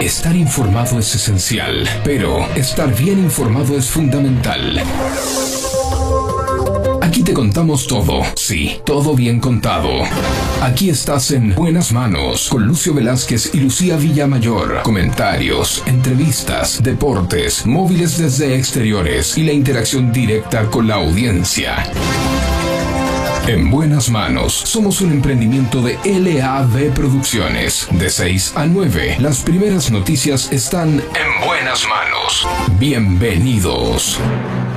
Estar informado es esencial, pero estar bien informado es fundamental. Aquí te contamos todo, sí, todo bien contado. Aquí estás en Buenas Manos, con Lucio Velázquez y Lucía Villamayor. Comentarios, entrevistas, deportes, móviles desde exteriores y la interacción directa con la audiencia. En Buenas Manos, somos un emprendimiento de LAB Producciones. De 6 a 9, las primeras noticias están en Buenas Manos. Bienvenidos.